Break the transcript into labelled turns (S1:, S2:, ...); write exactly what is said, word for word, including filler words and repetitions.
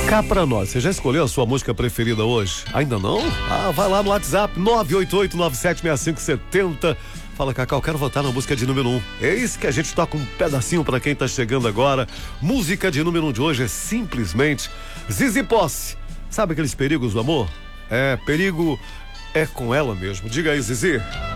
S1: Cá pra nós, você já escolheu a sua música preferida hoje? Ainda não? Ah, vai lá no WhatsApp nove oito oito, nove sete seis cinco sete zero. Fala, Cacau, quero votar na música de número um. É isso que a gente toca um pedacinho pra quem tá chegando agora. Música de número um de hoje é simplesmente Zizi Posse. Sabe aqueles perigos do amor? É, perigo é com ela mesmo. Diga aí, Zizi.